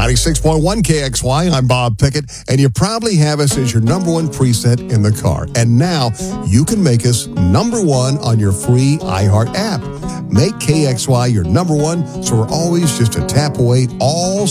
96.1 KXY, I'm Bob Pickett, and you probably have us as your number one preset in the car. And now you can make us number one on your free iHeart app. Make KXY your number one so we're always just a tap away all